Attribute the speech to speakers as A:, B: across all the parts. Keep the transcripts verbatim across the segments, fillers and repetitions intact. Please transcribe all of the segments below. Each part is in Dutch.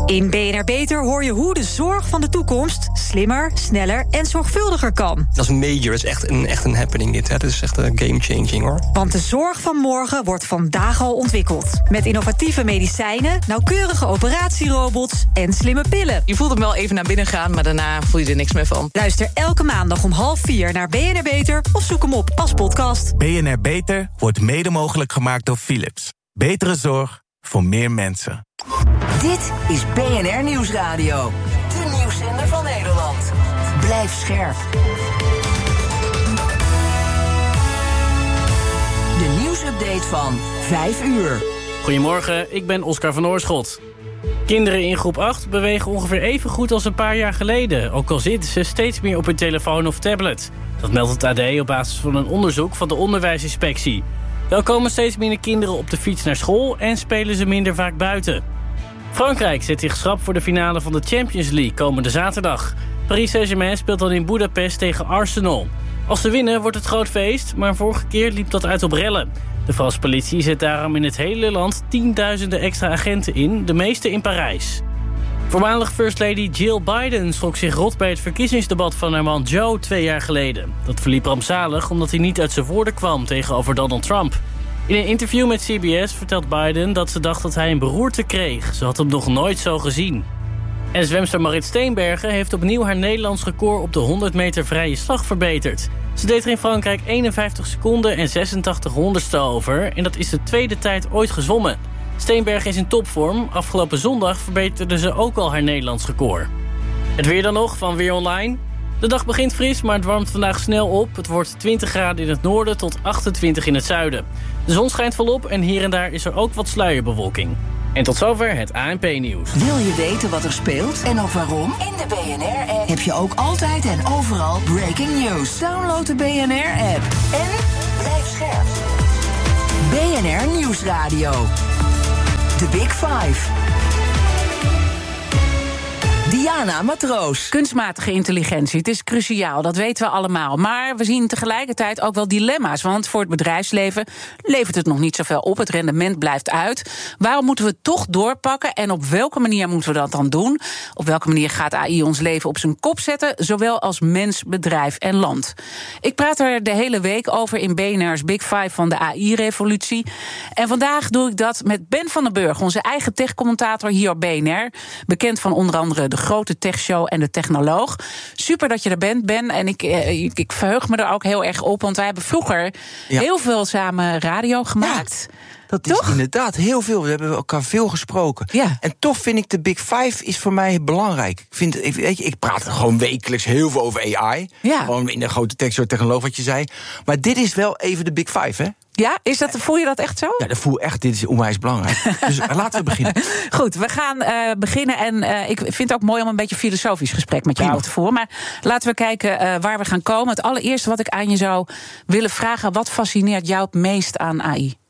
A: In B N R Beter hoor je hoe de zorg van de toekomst slimmer, sneller en zorgvuldiger kan.
B: Dat is major, dat is echt een, echt een happening dit. Hè. Dat is echt een game-changing, hoor.
A: Want de zorg van morgen wordt vandaag al ontwikkeld. Met innovatieve medicijnen, nauwkeurige operatierobots en slimme pillen.
C: Je voelt hem wel even naar binnen gaan, maar daarna voel je er niks meer van.
A: Luister elke maandag om half vier naar B N R Beter of zoek hem op als podcast.
D: B N R Beter wordt mede mogelijk gemaakt door Philips. Betere zorg voor meer mensen.
E: Dit is B N R Nieuwsradio. De nieuwszender van Nederland. Blijf scherp. De nieuwsupdate van vijf uur.
F: Goedemorgen, ik ben Oscar van Oorschot. Kinderen in groep acht bewegen ongeveer even goed als een paar jaar geleden. Ook al zitten ze steeds meer op hun telefoon of tablet. Dat meldt het A D op basis van een onderzoek van de onderwijsinspectie. Wel komen steeds minder kinderen op de fiets naar school en spelen ze minder vaak buiten. Frankrijk zet zich schrap voor de finale van de Champions League komende zaterdag. Paris Saint-Germain speelt dan in Budapest tegen Arsenal. Als ze winnen wordt het groot feest, maar vorige keer liep dat uit op rellen. De Franse politie zet daarom in het hele land tienduizenden extra agenten in, de meeste in Parijs. Voormalig First Lady Jill Biden schrok zich rot bij het verkiezingsdebat van haar man Joe twee jaar geleden. Dat verliep rampzalig omdat hij niet uit zijn woorden kwam tegenover Donald Trump. In een interview met C B S vertelt Biden dat ze dacht dat hij een beroerte kreeg. Ze had hem nog nooit zo gezien. En zwemster Marit Steenbergen heeft opnieuw haar Nederlands record op de honderd meter vrije slag verbeterd. Ze deed er in Frankrijk eenenvijftig seconden en zesentachtig honderdste over. En dat is de tweede tijd ooit gezwommen. Steenbergen is in topvorm. Afgelopen zondag verbeterde ze ook al haar Nederlands record. Het weer dan nog van Weer Online. De dag begint fris, maar het warmt vandaag snel op. Het wordt twintig graden in het noorden tot achtentwintig in het zuiden. De zon schijnt volop en hier en daar is er ook wat sluierbewolking. En tot zover het A N P-nieuws.
E: Wil je weten wat er speelt en ook waarom? In de B N R-app heb je ook altijd en overal breaking news. Download de B N R-app en blijf scherp. B N R Nieuwsradio. The Big Five. Diana Matroos.
G: Kunstmatige intelligentie, het is cruciaal, dat weten we allemaal. Maar we zien tegelijkertijd ook wel dilemma's. Want voor het bedrijfsleven levert het nog niet zoveel op. Het rendement blijft uit. Waarom moeten we het toch doorpakken? En op welke manier moeten we dat dan doen? Op welke manier gaat A I ons leven op zijn kop zetten? Zowel als mens, bedrijf en land. Ik praat er de hele week over in B N R's Big Five van de A I-revolutie. En vandaag doe ik dat met Ben van den Burg, onze eigen tech-commentator hier op B N R. Bekend van onder andere de grote techshow en de technoloog. Super dat je er bent, Ben. En ik, ik, ik verheug me er ook heel erg op, want wij hebben vroeger ja. heel veel samen radio gemaakt.
H: Ja. Dat is
G: toch?
H: Inderdaad heel veel. We hebben elkaar veel gesproken.
G: Ja.
H: En toch vind ik de Big Five is voor mij belangrijk. Ik, vind, ik, weet je, ik praat er gewoon wekelijks heel veel over A I.
G: Ja.
H: Gewoon in de grote techshow technoloog wat je zei. Maar dit is wel even de Big Five, hè?
G: Ja, is dat, voel je dat echt zo?
H: Ja, dat voel echt. Dit is onwijs belangrijk. Dus laten we beginnen.
G: Goed, we gaan uh, beginnen. En uh, ik vind het ook mooi om een beetje een filosofisch gesprek met jou te voeren. Maar laten we kijken uh, waar we gaan komen. Het allereerste wat ik aan je zou willen vragen: wat fascineert jou het meest aan A I?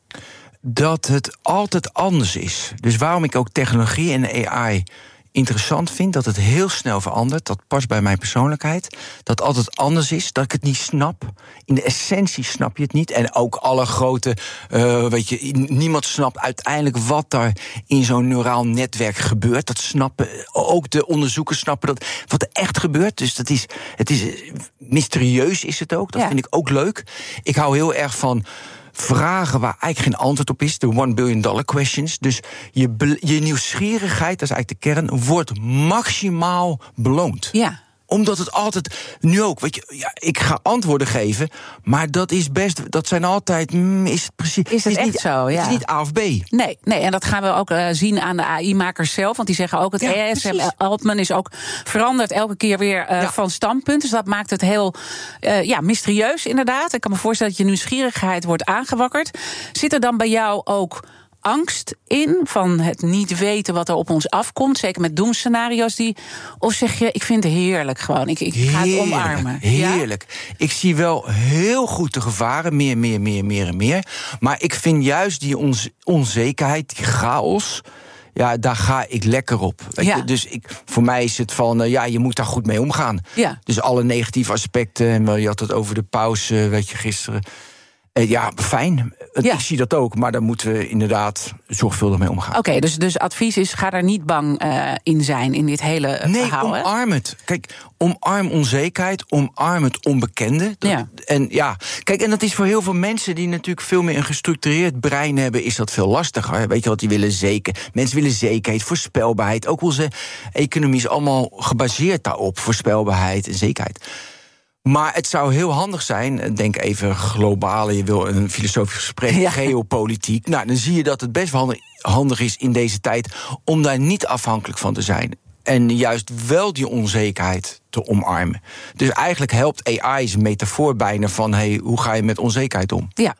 H: Dat het altijd anders is. Dus waarom ik ook technologie en A I interessant vind, dat het heel snel verandert. Dat past bij mijn persoonlijkheid. Dat het altijd anders is, dat ik het niet snap. In de essentie snap je het niet. En ook alle grote, uh, weet je, niemand snapt uiteindelijk wat daar in zo'n neuraal netwerk gebeurt. Dat snappen, ook de onderzoekers snappen dat, wat er echt gebeurt. Dus dat is, het is mysterieus is het ook. Dat ja. vind ik ook leuk. Ik hou heel erg van vragen waar eigenlijk geen antwoord op is. De one billion dollar questions. Dus je, je nieuwsgierigheid, dat is eigenlijk de kern, wordt maximaal beloond.
G: Ja.
H: Omdat het altijd, nu ook, weet je, ja, ik ga antwoorden geven, maar dat is best, dat zijn altijd, mm, is het precies,
G: is het
H: is
G: echt
H: niet,
G: zo? Ja.
H: Het is niet A of B.
G: Nee, nee, en dat gaan we ook uh, zien aan de A I-makers zelf, want die zeggen ook, het
H: ja,
G: E S M Altman is ook veranderd elke keer weer uh, ja. van standpunt, dus dat maakt het heel uh, ja, mysterieus inderdaad. Ik kan me voorstellen dat je nieuwsgierigheid wordt aangewakkerd. Zit er dan bij jou ook angst in van het niet weten wat er op ons afkomt, zeker met doemscenario's die, of zeg je, ik vind het heerlijk gewoon, ik, ik ga het omarmen.
H: Heerlijk. Ja? Ik zie wel heel goed de gevaren, meer, meer, meer, meer en meer. Maar ik vind juist die on- onzekerheid, die chaos, ja, daar ga ik lekker op. Weet ja. je? Dus ik, voor mij is het van, uh, ja, je moet daar goed mee omgaan.
G: Ja.
H: Dus alle negatieve aspecten, en je had het over de pauze, weet je, gisteren. Uh, ja, fijn.
G: Ja.
H: Ik zie dat ook, maar daar moeten we inderdaad zorgvuldig mee omgaan.
G: Oké, okay, dus, dus advies is, ga daar niet bang uh, in zijn in dit hele
H: nee,
G: verhaal.
H: Nee, omarm het. Kijk, omarm onzekerheid, omarm het onbekende. Dat,
G: ja.
H: En ja, kijk, en dat is voor heel veel mensen die natuurlijk veel meer een gestructureerd brein hebben, is dat veel lastiger. Weet je wat, die willen zeker. Mensen willen zekerheid, voorspelbaarheid. Ook onze economie is allemaal gebaseerd daarop, voorspelbaarheid en zekerheid. Maar het zou heel handig zijn, denk even globaal, je wil een filosofisch gesprek, ja. geopolitiek. Nou, dan zie je dat het best wel handig, handig is in deze tijd om daar niet afhankelijk van te zijn. En juist wel die onzekerheid te omarmen. Dus eigenlijk helpt A I, is een metafoor bijna van, hey, hoe ga je met onzekerheid om?
G: Ja.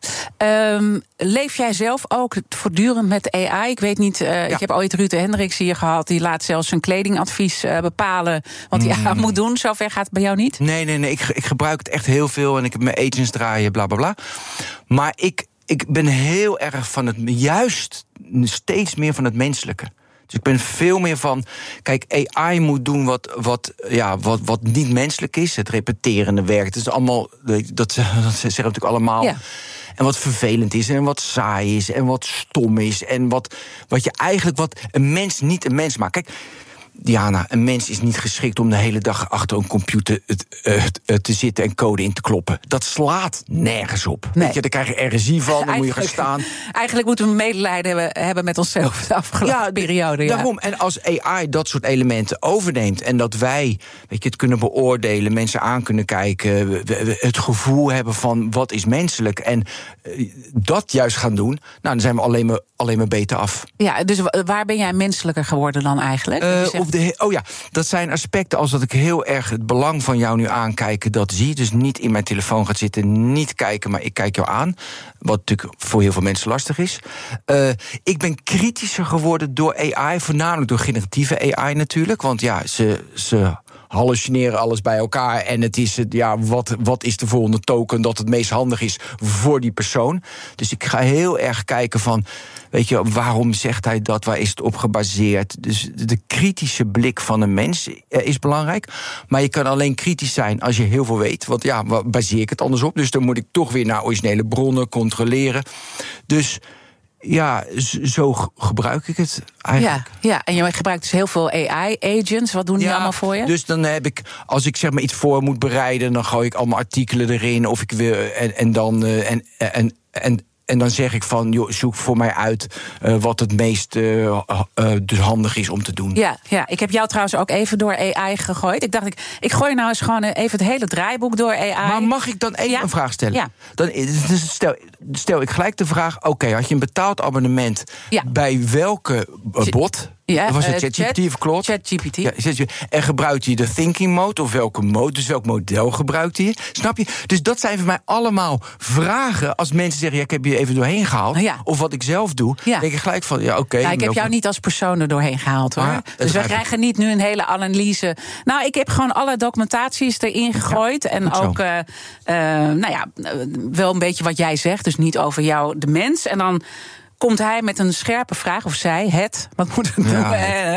G: Um, leef jij zelf ook voortdurend met A I? Ik weet niet, uh, ja. ik heb ooit Ruud Hendricks hier gehad, die laat zelfs zijn kledingadvies uh, bepalen wat hij mm. aan moet doen. Zover gaat het bij jou niet?
H: Nee, nee, nee. Ik, ik gebruik het echt heel veel en ik heb mijn agents draaien, bla bla bla. Maar ik, ik ben heel erg van het, juist steeds meer van het menselijke. Dus ik ben veel meer van, kijk, A I moet doen wat, wat, ja, wat, wat niet menselijk is. Het repeterende werk. Het is allemaal, dat, dat zeggen we natuurlijk allemaal. Ja. En wat vervelend is, en wat saai is, en wat stom is. En wat, wat je eigenlijk, wat een mens niet een mens maakt. Kijk, Diana, een mens is niet geschikt om de hele dag achter een computer uh, te zitten en code in te kloppen. Dat slaat nergens op. Nee. Weet je, daar krijg je R S I van, dan moet je gaan staan.
G: Eigenlijk moeten we medelijden hebben, hebben met onszelf de afgelopen ja, periode. Ja.
H: Daarom. En als A I dat soort elementen overneemt en dat wij, weet je, het kunnen beoordelen, mensen aan kunnen kijken, we, we, het gevoel hebben van wat is menselijk en uh, dat juist gaan doen, nou, dan zijn we alleen maar, alleen maar beter af.
G: Ja, dus waar ben jij menselijker geworden dan eigenlijk?
H: Uh, De, oh ja, dat zijn aspecten als dat ik heel erg het belang van jou nu aankijken, dat zie. Dus niet in mijn telefoon gaat zitten, niet kijken, maar ik kijk jou aan. Wat natuurlijk voor heel veel mensen lastig is. Uh, ik ben kritischer geworden door A I, voornamelijk door generatieve A I natuurlijk. Want ja, ze, ze hallucineren alles bij elkaar. En het is, ja, wat, wat is de volgende token dat het meest handig is voor die persoon. Dus ik ga heel erg kijken van, weet je, waarom zegt hij dat? Waar is het op gebaseerd? Dus de kritische blik van een mens is belangrijk. Maar je kan alleen kritisch zijn als je heel veel weet. Want ja, waar baseer ik het anders op? Dus dan moet ik toch weer naar originele bronnen controleren. Dus ja, zo gebruik ik het eigenlijk.
G: Ja, ja, en je gebruikt dus heel veel A I-agents. Wat doen die
H: ja,
G: allemaal voor je?
H: Dus dan heb ik, als ik zeg maar iets voor moet bereiden, dan gooi ik allemaal artikelen erin. Of ik wil, en, en dan. En, en, en, En dan zeg ik van, joh, zoek voor mij uit uh, wat het meest uh, uh, dus handig is om te doen.
G: Ja, ja, ik heb jou trouwens ook even door A I gegooid. Ik dacht, ik, ik gooi nou eens gewoon even het hele draaiboek door A I.
H: Maar mag ik dan even ja? een vraag stellen?
G: Ja.
H: Dan, dus stel, stel ik gelijk de vraag, oké, okay, had je een betaald abonnement ja. bij welke uh, bot?
G: Ja,
H: was het ChatGPT of Claude?
G: ChatGPT.
H: Ja, en gebruikt hij de thinking mode of welke mode? Dus welk model gebruikt hij? Snap je? Dus dat zijn voor mij allemaal vragen. Als mensen zeggen, ja, ik heb je even doorheen gehaald. Ja. Of wat ik zelf doe. Ja. denk ik gelijk van, ja, oké. Okay,
G: nou, ik heb jou niet als persoon er doorheen gehaald, hoor. Ah, dus we krijgen ik. niet nu een hele analyse. Nou, ik heb gewoon alle documentaties erin gegooid. Ja, en ook, uh, uh, nou ja, wel een beetje wat jij zegt. Dus niet over jou, de mens. En dan komt hij met een scherpe vraag, of zij, het, wat moet het ja. doen?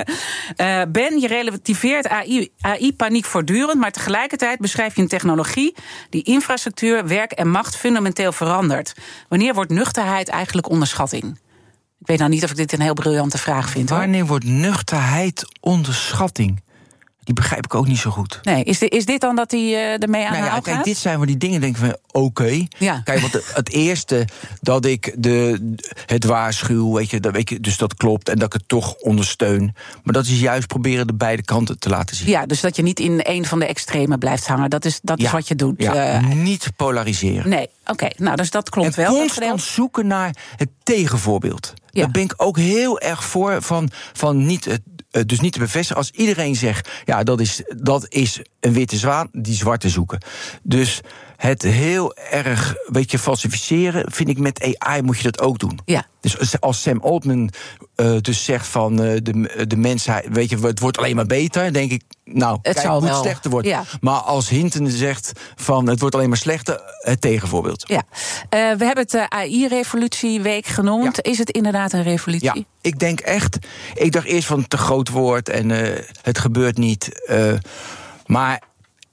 G: Uh, Ben, je relativeert A I, A I-paniek voortdurend, maar tegelijkertijd beschrijf je een technologie die infrastructuur, werk en macht fundamenteel verandert. Wanneer wordt nuchterheid eigenlijk onderschatting? Ik weet nou niet of ik dit een heel briljante vraag vind.
H: Wanneer
G: hoor.
H: wordt nuchterheid onderschatting? Die begrijp ik ook niet zo goed.
G: Nee, is, dit, is dit dan dat hij uh, ermee aan
H: nou
G: de
H: ja,
G: haal
H: kijk,
G: gaat?
H: dit zijn we die dingen, denk ik van, oké. Okay.
G: Ja.
H: Kijk, want het eerste dat ik de, het waarschuw, weet je, dat, weet je, dus dat klopt, en dat ik het toch ondersteun. Maar dat is juist proberen de beide kanten te laten zien.
G: Ja, dus dat je niet in een van de extremen blijft hangen. Dat is, dat
H: ja.
G: is wat je doet.
H: Ja, uh, niet polariseren.
G: Nee, oké. Okay, nou, dus dat klopt
H: en
G: wel.
H: Constant zoeken naar het tegenvoorbeeld. Ja. Daar ben ik ook heel erg voor, van, van niet het. Uh, dus niet te bevestigen als iedereen zegt, ja, dat is, dat is een witte zwaan, die zwarte zoeken. Dus het heel erg, weet je, falsificeren, vind ik met A I moet je dat ook doen.
G: Ja.
H: Dus als Sam Altman uh, dus zegt van uh, de, de mensheid, weet je, het wordt alleen maar beter, denk ik, nou,
G: het
H: kijk,
G: zal
H: het moet
G: wel.
H: slechter worden.
G: Ja.
H: Maar als Hinton zegt van het wordt alleen maar slechter, het tegenvoorbeeld.
G: Ja. Uh, we hebben het uh, A I-revolutieweek genoemd. Ja. Is het inderdaad een revolutie?
H: Ja, ik denk echt, ik dacht eerst van te groot woord en uh, het gebeurt niet. Uh, maar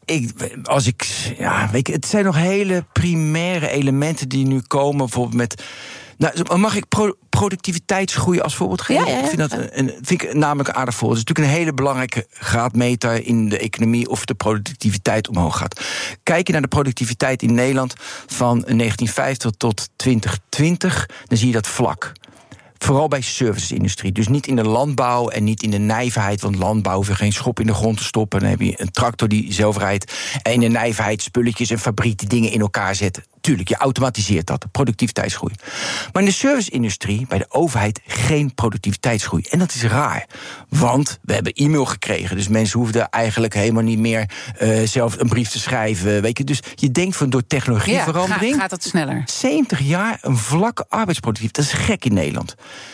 H: ik, als ik, ja, weet je, het zijn nog hele primaire elementen die nu komen, bijvoorbeeld met. Nou, mag ik pro- productiviteitsgroei als voorbeeld geven?
G: Ja, ja, ja.
H: Ik vind dat een, vind ik namelijk aardig voor. Het is natuurlijk een hele belangrijke graadmeter in de economie of de productiviteit omhoog gaat. Kijk je naar de productiviteit in Nederland van negentien vijftig tot twintig twintig, dan zie je dat vlak. Vooral bij serviceindustrie. Dus niet in de landbouw en niet in de nijverheid. Want landbouw hoef je geen schop in de grond te stoppen. Dan heb je een tractor die zelf rijdt. En in de nijverheid spulletjes en fabriek die dingen in elkaar zetten. Tuurlijk, je automatiseert dat. Productiviteitsgroei. Maar in de serviceindustrie, bij de overheid, geen productiviteitsgroei. En dat is raar. Want we hebben e-mail gekregen. Dus mensen hoefden eigenlijk helemaal niet meer uh, zelf een brief te schrijven. Weet je? Dus je denkt van door technologieverandering.
G: Ja, gaat het sneller.
H: zeventig jaar een vlakke arbeidsproductiviteit. Dat is gek in Nederland.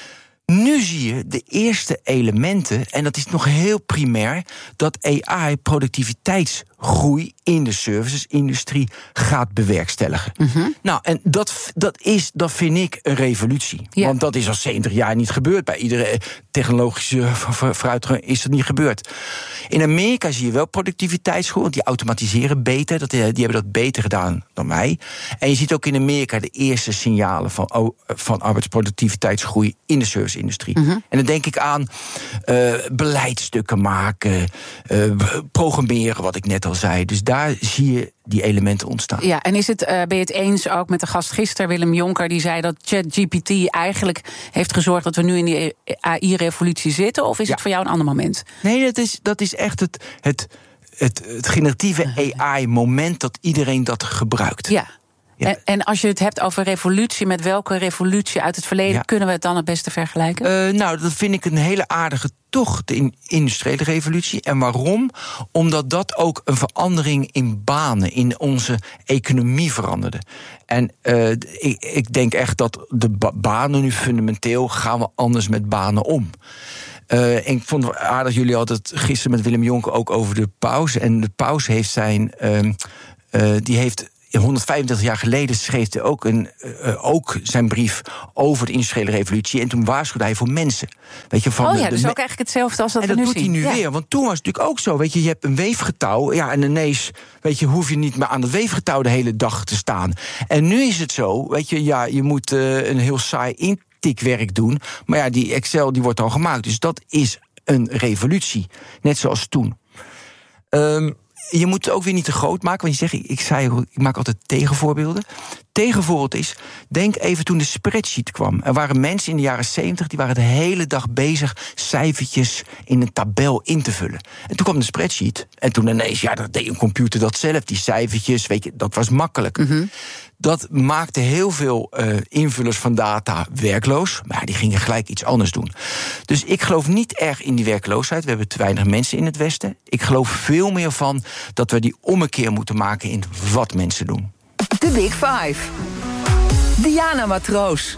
H: Nu zie je de eerste elementen, en dat is nog heel primair, dat A I productiviteitsgroei in de servicesindustrie gaat bewerkstelligen. Mm-hmm. Nou, en dat, dat, is, dat vind ik een revolutie. Ja. Want dat is al zeventig jaar niet gebeurd. Bij iedere technologische vooruitgang is dat niet gebeurd. In Amerika zie je wel productiviteitsgroei, want die automatiseren beter. Dat, die hebben dat beter gedaan dan wij. En je ziet ook in Amerika de eerste signalen van, oh, van arbeidsproductiviteitsgroei in de serviceindustrie. Mm-hmm. En dan denk ik aan uh, beleidsstukken maken, uh, programmeren, wat ik net al zei. Dus daar zie je die elementen ontstaan.
G: Ja, en is het, uh, ben je het eens ook met de gast gisteren, Willem Jonker, die zei dat ChatGPT eigenlijk heeft gezorgd dat we nu in die A I-revolutie zitten? Of is ja. het voor jou een ander moment?
H: Nee, dat is, dat is echt het, het, het, het generatieve A I-moment dat iedereen dat gebruikt.
G: Ja. Ja. En, en als je het hebt over revolutie, met welke revolutie uit het verleden ja. kunnen we het dan het beste vergelijken? Uh,
H: nou, dat vind ik een hele aardige toch, de industriële revolutie. En waarom? Omdat dat ook een verandering in banen, in onze economie veranderde. En uh, ik, ik denk echt dat de ba- banen nu fundamenteel gaan we anders met banen om. Uh, en ik vond het aardig, jullie hadden het gisteren met Willem Jonker ook over de paus. En de paus heeft zijn, uh, uh, die heeft honderdvijfendertig jaar geleden schreef hij ook, een, uh, ook zijn brief over de industriële revolutie. En toen waarschuwde hij voor mensen. Weet je, van
G: oh ja,
H: de, de
G: dus
H: me-
G: ook eigenlijk hetzelfde als dat
H: en
G: we
H: dat
G: nu
H: doet
G: zien.
H: hij nu
G: ja.
H: weer. Want toen was het natuurlijk ook zo. Weet je, je hebt een weefgetouw. Ja, en ineens, weet je, hoef je niet meer aan dat weefgetouw de hele dag te staan. En nu is het zo, weet je, ja, je moet uh, een heel saai intikwerk doen. Maar ja, die Excel die wordt al gemaakt. Dus dat is een revolutie. Net zoals toen. Um, Je moet het ook weer niet te groot maken. Want je zegt, ik zei, ik maak altijd tegenvoorbeelden. Tegenvoorbeeld is, denk even toen de spreadsheet kwam. Er waren mensen in de jaren zeventig, die waren de hele dag bezig cijfertjes in een tabel in te vullen. En toen kwam de spreadsheet. En toen ineens, ja, dat deed een computer dat zelf. Die cijfertjes, weet je, dat was makkelijk. Mm-hmm. Dat maakte heel veel uh, invullers van data werkloos. Maar die gingen gelijk iets anders doen. Dus ik geloof niet erg in die werkloosheid. We hebben te weinig mensen in het Westen. Ik geloof veel meer van dat we die ommekeer moeten maken in wat mensen doen.
E: De Big Five. Diana Matroos.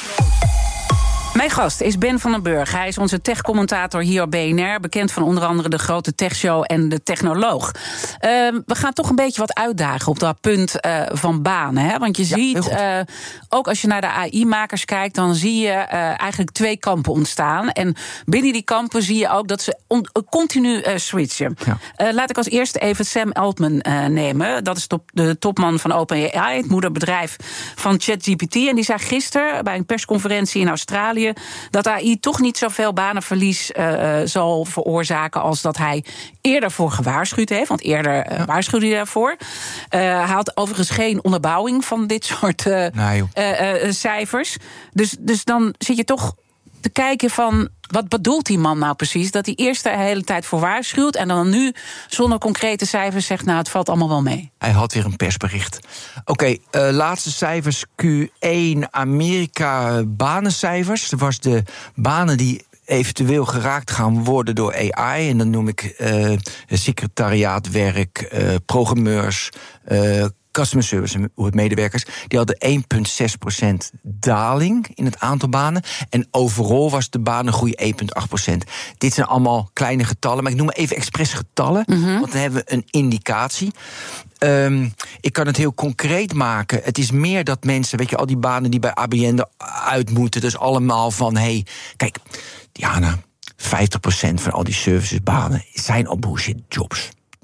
G: Mijn gast is Ben van den Burg. Hij is onze tech-commentator hier op B N R. Bekend van onder andere de grote techshow en de Technoloog. Uh, we gaan toch een beetje wat uitdagen op dat punt uh, van banen. Hè? Want je ja, ziet, uh, ook als je naar de A I-makers kijkt, dan zie je uh, eigenlijk twee kampen ontstaan. En binnen die kampen zie je ook dat ze on- continu uh, switchen. Ja. Uh, laat ik als eerste even Sam Altman uh, nemen. Dat is top, de topman van OpenAI, het moederbedrijf van ChatGPT. En die zei gisteren bij een persconferentie in Australië dat A I toch niet zoveel banenverlies uh, zal veroorzaken als dat hij eerder voor gewaarschuwd heeft. Want eerder uh, waarschuwde hij daarvoor. Uh, hij had overigens geen onderbouwing van dit soort uh, nee, uh, uh, cijfers. Dus, dus dan zit je toch te kijken van, wat bedoelt die man nou precies? Dat hij eerst de hele tijd voor waarschuwt en dan nu zonder concrete cijfers zegt, nou, het valt allemaal wel mee.
H: Hij had weer een persbericht. Oké, okay, uh, laatste cijfers Q één Amerika banencijfers. Dat was de banen die eventueel geraakt gaan worden door A I. En dan noem ik uh, secretariaatwerk, uh, programmeurs, uh, customer service medewerkers, die hadden één komma zes procent daling in het aantal banen. En overal was de banengroei één komma acht procent. Dit zijn allemaal kleine getallen, maar ik noem maar even expres getallen, mm-hmm. want dan hebben we een indicatie. Um, ik kan het heel concreet maken. Het is meer dat mensen, weet je, al die banen die bij A B N uit moeten, dus allemaal van, hé, hey, kijk, Diana, vijftig procent van al die servicesbanen zijn al bullshit jobs.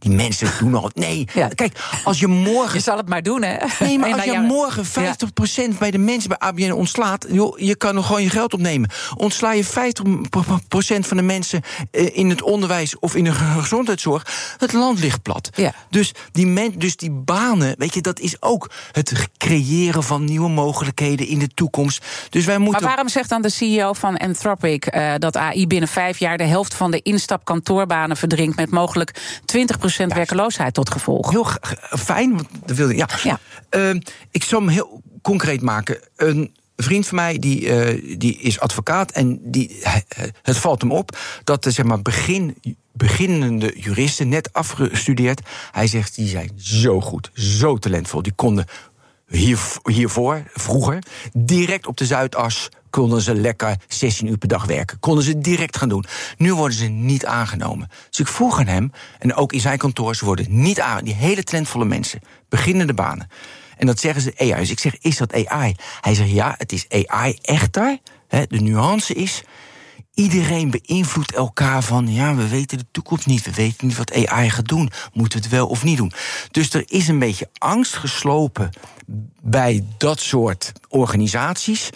H: die mensen doen al... Nee, ja. Kijk, als je morgen...
G: Je zal het maar doen, hè?
H: Nee, maar als je morgen vijftig procent ja. bij de mensen bij A B N ontslaat... Joh, je kan nog gewoon je geld opnemen. Ontsla je vijftig procent van de mensen in het onderwijs... of in de gezondheidszorg, het land ligt plat. Ja. Dus, die men, dus die banen, weet je, dat is ook het creëren van nieuwe mogelijkheden in de toekomst. Dus wij moeten...
G: Maar waarom zegt dan de C E O van Anthropic uh, dat A I binnen vijf jaar de helft van de instapkantoorbaanen verdringt met mogelijk twintig procent ja. werkloosheid tot gevolg?
H: Heel g- fijn, want dat wilde ja. ja. Uh, ik zal hem heel concreet maken. Een vriend van mij die, uh, die is advocaat en die, het valt hem op dat de zeg maar begin beginnende juristen, net afgestudeerd, hij zegt, die zijn zo goed, zo talentvol. Die konden hier, hiervoor, vroeger, direct op de Zuidas konden ze lekker zestien uur per dag werken. Konden ze direct gaan doen. Nu worden ze niet aangenomen. Dus ik vroeg aan hem, en ook in zijn kantoor, ze worden niet aangenomen. Die hele talentvolle mensen, beginnende banen. En dat zeggen ze A I. Dus ik zeg, is dat A I? Hij zegt, ja, het is A I echter. Hè, de nuance is, iedereen beïnvloedt elkaar van, ja, we weten de toekomst niet. We weten niet wat A I gaat doen. Moeten we het wel of niet doen? Dus er is een beetje angst geslopen bij dat soort organisaties.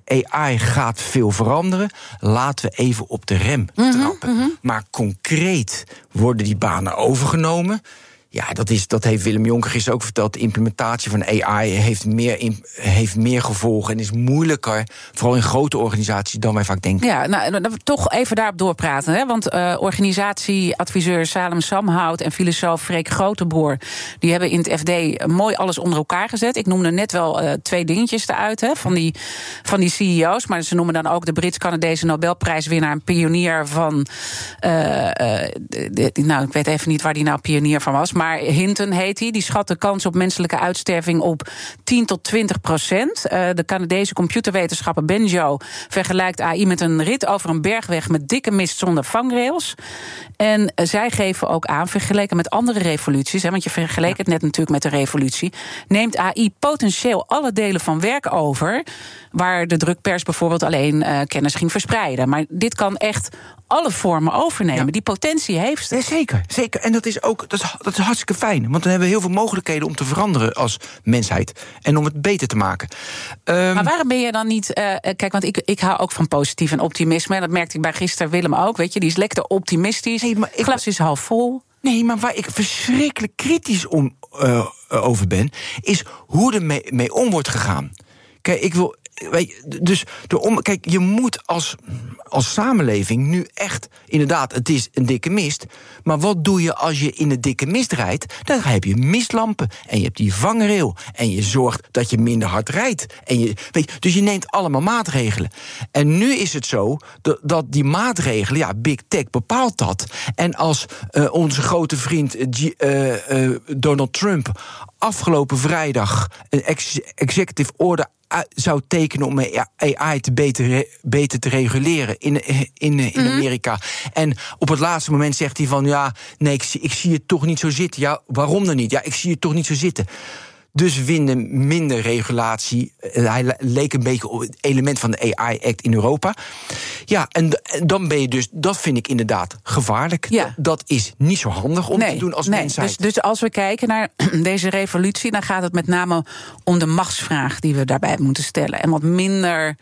H: A I gaat veel veranderen. Laten we even op de rem trappen. Mm-hmm, mm-hmm. Maar concreet worden die banen overgenomen. Ja, dat, is, dat heeft Willem Jonker gisteren ook verteld. De implementatie van A I heeft meer, in, heeft meer gevolgen en is moeilijker, vooral in grote organisaties, dan wij vaak denken.
G: Ja, nou, dan we toch even daarop doorpraten. Hè? Want uh, organisatieadviseur Salem Samhout en filosoof Freek Groteboer, die hebben in het F D mooi alles onder elkaar gezet. Ik noemde net wel uh, twee dingetjes eruit hè, van, die, van die C E O's. Maar ze noemen dan ook de Brits-Canadese Nobelprijswinnaar en pionier van... Uh, uh, de, de, nou, ik weet even niet waar die nou pionier van was, maar Maar Hinton heet hij, die schat de kans op menselijke uitsterving op tien tot twintig procent. Uh, de Canadese computerwetenschapper Benjo vergelijkt A I met een rit over een bergweg met dikke mist zonder vangrails. En uh, zij geven ook aan, vergeleken met andere revoluties, hè, want je vergeleek het net natuurlijk met de revolutie, neemt A I potentieel alle delen van werk over, waar de drukpers bijvoorbeeld alleen uh, kennis ging verspreiden. Maar dit kan echt alle vormen overnemen. Ja. Die potentie heeft het.
H: Ja, zeker, zeker. En dat is ook dat is, dat is hartstikke fijn. Want dan hebben we heel veel mogelijkheden om te veranderen als mensheid. En om het beter te maken. Um,
G: maar waarom ben je dan niet... Uh, kijk, want ik, ik hou ook van positief en optimisme. En dat merkte ik bij gisteren Willem ook. Weet je, die is lekker optimistisch. Nee, maar ik, glas is half vol.
H: Nee, maar waar ik verschrikkelijk kritisch om, uh, over ben, is hoe er mee, mee om wordt gegaan. Kijk, ik wil... Weet je, dus de om, kijk, je moet als, als samenleving nu echt, inderdaad, het is een dikke mist. Maar wat doe je als je in de dikke mist rijdt? Dan heb je mistlampen en je hebt die vangrail. En je zorgt dat je minder hard rijdt. En je, weet je, dus je neemt allemaal maatregelen. En nu is het zo dat, dat die maatregelen, ja, Big Tech bepaalt dat. En als uh, onze grote vriend G, uh, uh, Donald Trump afgelopen vrijdag een ex- executive order zou tekenen om A I te beter, beter te reguleren in, in, in mm-hmm. Amerika. En op het laatste moment zegt hij van, ja, nee, ik zie, ik zie het toch niet zo zitten. Ja, waarom dan niet? Ja, ik zie het toch niet zo zitten. Dus winnen minder regulatie. Hij leek een beetje op het element van de A I-act in Europa. Ja, en dan ben je dus, dat vind ik inderdaad gevaarlijk. Ja. Dat is niet zo handig om nee, te doen als nee. mensheid.
G: Dus, dus als we kijken naar deze revolutie, dan gaat het met name om de machtsvraag die we daarbij moeten stellen. En wat minder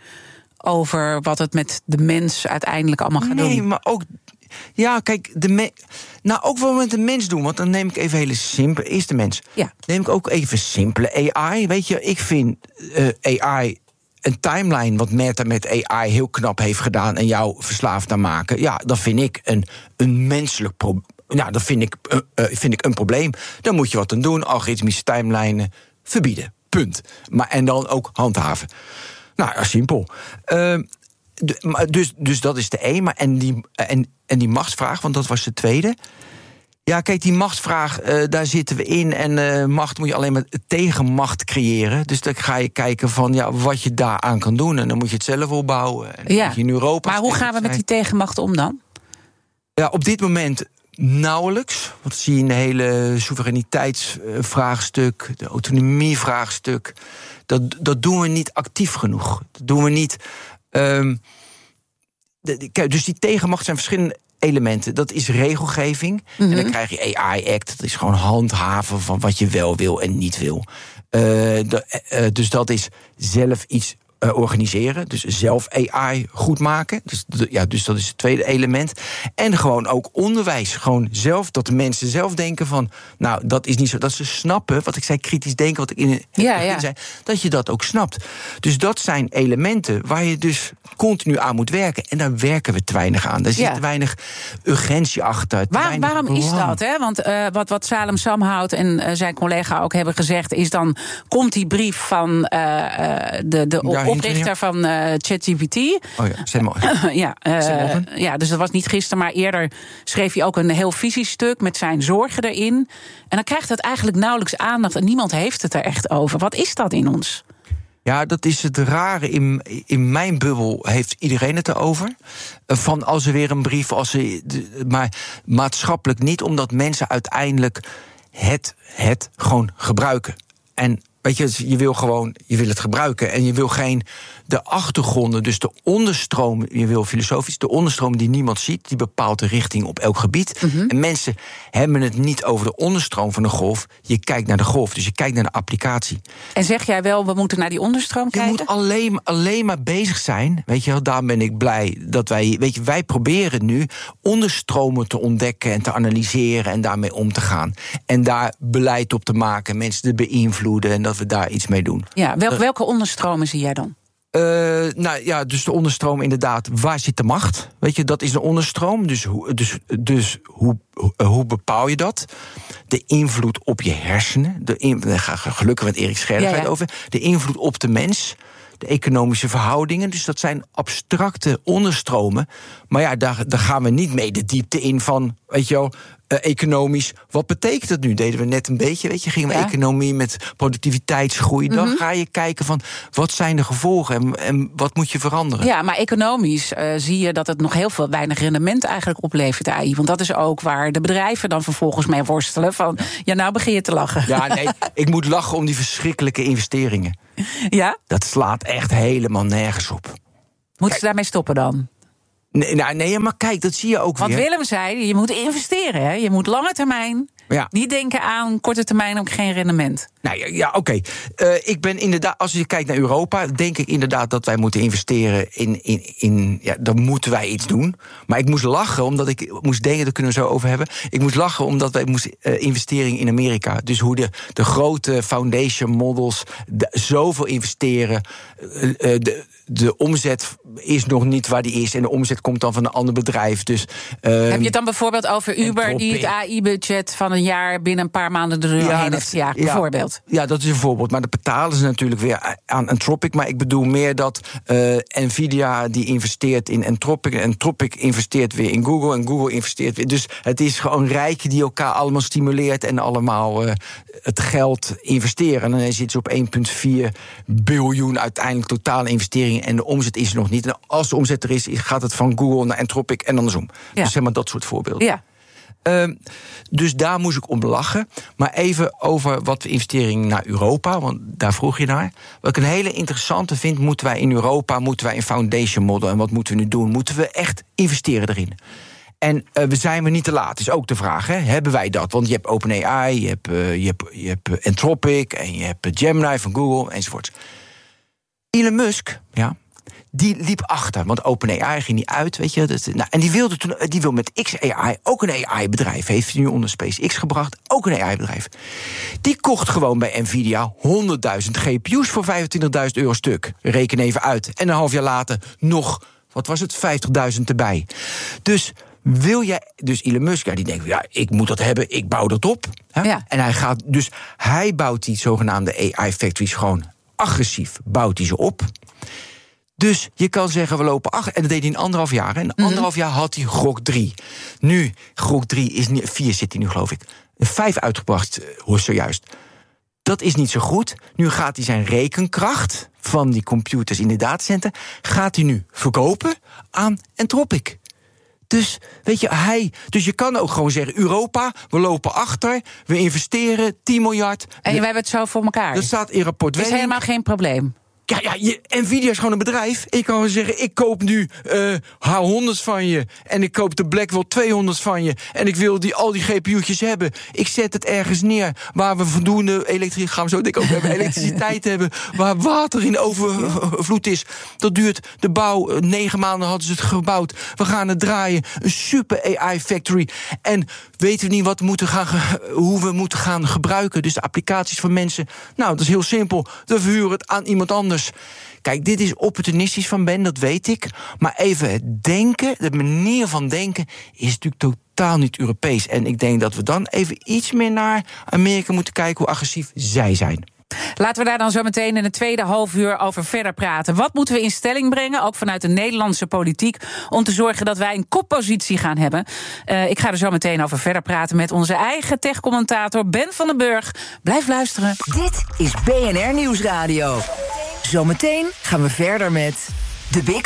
G: over wat het met de mens uiteindelijk allemaal gaat
H: nee,
G: doen.
H: Nee, maar ook... Ja, kijk, de me- nou ook wel met de mens doen, want dan neem ik even hele simpele, is de mens.
G: Ja.
H: Neem ik ook even simpele A I. Weet je, ik vind uh, A I een timeline wat Meta met A I heel knap heeft gedaan en jou verslaafd aan maken. Ja, dat vind ik een, een menselijk probleem. Nou, dat vind ik, uh, uh, vind ik een probleem. Daar moet je wat aan doen. Algoritmische timelinen verbieden. Punt. Maar en dan ook handhaven. Nou, simpel. Uh, De, dus, dus dat is de een. Maar en, die, en, en die machtsvraag, want dat was de tweede. Ja, kijk, die machtsvraag, uh, daar zitten we in. En uh, macht moet je alleen maar tegenmacht creëren. Dus dan ga je kijken van ja, wat je daaraan kan doen. En dan moet je het zelf opbouwen. En
G: ja.
H: moet je in Europa
G: maar hoe gaan we met die tegenmacht om dan?
H: Ja, op dit moment nauwelijks. Want zie je in de hele soevereiniteitsvraagstuk, de autonomievraagstuk. Dat, dat doen we niet actief genoeg. Dat doen we niet... Um, de, de, dus die tegenmacht zijn verschillende elementen. Dat is regelgeving. Mm-hmm. En dan krijg je A I-act. Dat is gewoon handhaven van wat je wel wil en niet wil. Uh, de, uh, dus dat is zelf iets uh, organiseren. Dus zelf A I goed maken. Dus, de, ja, dus dat is het tweede element. En gewoon ook onderwijs. Gewoon zelf, dat de mensen zelf denken van... nou, dat is niet zo. Dat ze snappen, wat ik zei, kritisch denken... wat ik in het
G: ja,
H: begin
G: ja.
H: zei, dat je dat ook snapt. Dus dat zijn elementen waar je dus continu aan moet werken. En daar werken we te weinig aan. Daar zit
G: Ja.
H: te weinig urgentie achter.
G: Waar,
H: weinig
G: waarom is
H: belang.
G: dat? Hè? Want uh, wat, wat Salem Samhout en uh, zijn collega ook hebben gezegd... is dan komt die brief van uh, de, de
H: Ja,
G: oprichter van uh, ChatGPT.
H: Oh ja, zeg maar.
G: ja, uh, ja, dus dat was niet gisteren, maar eerder schreef hij ook een heel visiestuk met zijn zorgen erin. En dan krijgt het eigenlijk nauwelijks aandacht en niemand heeft het er echt over. Wat is dat in ons?
H: Ja, dat is het rare. In, in mijn bubbel heeft iedereen het erover. Van als er weer een brief, als er, maar maatschappelijk niet, omdat mensen uiteindelijk het, het gewoon gebruiken. En weet je, je wil gewoon, je wil het gebruiken. En je wil geen, de achtergronden, dus de onderstroom, je wil filosofisch, de onderstroom die niemand ziet, die bepaalt de richting op elk gebied. Mm-hmm. En mensen hebben het niet over de onderstroom van de golf. Je kijkt naar de golf, dus je kijkt naar de applicatie.
G: En zeg jij wel, we moeten naar die onderstroom
H: je
G: kijken?
H: Je moet alleen, alleen maar bezig zijn. Weet je wel, daar ben ik blij dat wij, weet je, wij proberen nu onderstromen te ontdekken en te analyseren en daarmee om te gaan. En daar beleid op te maken, mensen te beïnvloeden en dat we daar iets mee doen.
G: Ja, wel, welke onderstromen zie jij dan?
H: Uh, nou ja, dus de onderstroom inderdaad, waar zit de macht? Weet je, dat is de onderstroom. Dus, hoe, dus, dus hoe, hoe bepaal je dat? De invloed op je hersenen. De in, daar ga gelukkig met Erik Scherder ja, ja. over. De invloed op de mens. De economische verhoudingen. Dus dat zijn abstracte onderstromen. Maar ja, daar, daar gaan we niet mee de diepte in van, weet je wel, uh, economisch. Wat betekent dat nu? Deden we net een beetje, weet je, gingen we ja. economie met productiviteitsgroei. Mm-hmm. Dan ga je kijken van, wat zijn de gevolgen en, en wat moet je veranderen?
G: Ja, maar economisch uh, zie je dat het nog heel veel weinig rendement eigenlijk oplevert, A I. Want dat is ook waar de bedrijven dan vervolgens mee worstelen. Van, ja, ja nou begin je te lachen.
H: Ja, nee, ik moet lachen om die verschrikkelijke investeringen.
G: Ja?
H: Dat slaat echt helemaal nergens op.
G: Moeten Kijk, ze daarmee stoppen dan?
H: Nee, nou, nee, maar kijk, dat zie je ook
G: Want
H: weer.
G: Want Willem zei, je moet investeren. Hè? Je moet lange termijn.
H: Ja.
G: Niet denken aan korte termijn ook geen rendement.
H: Nou ja, ja oké. Okay. Uh, ik ben inderdaad, als je kijkt naar Europa, denk ik inderdaad dat wij moeten investeren in. in, in ja, dan moeten wij iets doen. Maar ik moest lachen, omdat ik moest denken, daar kunnen we zo over hebben. Ik moest lachen omdat wij moesten uh, investering in Amerika. Dus hoe de, de grote foundation models de, zoveel investeren. Uh, uh, de, de omzet is nog niet waar die is. En de omzet komt dan van een ander bedrijf. Dus, uh,
G: heb je het dan bijvoorbeeld over Uber, die het A I-budget van een jaar binnen een paar maanden er doorheen ja, heeft gejaagd, ja, bijvoorbeeld?
H: Ja, dat is een voorbeeld. Maar dat betalen ze natuurlijk weer aan Anthropic. Maar ik bedoel meer dat uh, Nvidia die investeert in Anthropic. En Anthropic investeert weer in Google. En Google investeert weer. Dus het is gewoon rijken die elkaar allemaal stimuleert. En allemaal uh, het geld investeren. En dan zitten ze op één komma vier biljoen uiteindelijk totale investeringen. En de omzet is er nog niet. En als de omzet er is, gaat het van Google naar Anthropic en andersom. Ja. Dus zeg maar dat soort voorbeelden.
G: Ja.
H: Uh, dus daar moest ik om lachen. Maar even over wat we investeringen naar Europa, want daar vroeg je naar. Wat ik een hele interessante vind, moeten wij in Europa, moeten wij een foundation model, en wat moeten we nu doen? Moeten we echt investeren erin? En uh, we zijn we niet te laat, is ook de vraag. Hè? Hebben wij dat? Want je hebt OpenAI, je hebt, uh, je hebt, je hebt Anthropic en je hebt Gemini van Google enzovoort. Elon Musk, ja. Die liep achter, want OpenAI ging niet uit, weet je. Dat, nou, en die wilde toen, die wil met X A I, ook een A I-bedrijf, heeft hij nu onder SpaceX gebracht, ook een A I-bedrijf. Die kocht gewoon bij Nvidia honderdduizend G P U's voor vijfentwintigduizend euro stuk. Reken even uit. En een half jaar later nog, wat was het, vijftigduizend erbij. Dus wil jij, dus Elon Musk, ja, die denkt, ja, ik moet dat hebben, ik bouw dat op. Hè? Ja. En hij gaat, dus hij bouwt die zogenaamde A I-factories gewoon agressief, bouwt hij ze op. Dus je kan zeggen, we lopen achter. En dat deed hij in anderhalf jaar. En in mm-hmm. anderhalf jaar had hij Grok drie. Nu, Grok drie is niet, vier zit hij nu, geloof ik. vijf uitgebracht, hoor zojuist. Dat is niet zo goed. Nu gaat hij zijn rekenkracht van die computers in de datacenter, gaat hij nu verkopen aan Anthropic. Dus, weet je, hij. Dus je kan ook gewoon zeggen, Europa, we lopen achter, we investeren tien miljard.
G: En we, we hebben het zo voor elkaar.
H: Dat staat in rapport.
G: Het is helemaal geen probleem.
H: Ja, ja, je, Nvidia is gewoon een bedrijf. Ik kan wel zeggen, ik koop nu uh, H honderd van je... en ik koop de Blackwell tweehonderd van je... en ik wil die, al die G P U'tjes hebben. Ik zet het ergens neer waar we voldoende elektriciteit... gaan we zo dik ook hebben, elektriciteit hebben... waar water in overvloed is. Dat duurt de bouw, negen maanden hadden ze het gebouwd. We gaan het draaien, een super A I-factory. En weten we niet wat we moeten gaan, hoe we moeten gaan gebruiken. Dus de applicaties van mensen, nou, dat is heel simpel. We verhuren het aan iemand anders. Kijk, dit is opportunistisch van Ben, dat weet ik. Maar even het denken, de manier van denken... is natuurlijk totaal niet Europees. En ik denk dat we dan even iets meer naar Amerika moeten kijken... hoe agressief zij zijn.
G: Laten we daar dan zo meteen in het tweede half uur over verder praten. Wat moeten we in stelling brengen, ook vanuit de Nederlandse politiek... om te zorgen dat wij een koppositie gaan hebben? Uh, ik ga er zo meteen over verder praten met onze eigen tech-commentator Ben van den Burg. Blijf luisteren.
E: Dit is B N R Nieuwsradio. Zometeen gaan we verder met de Big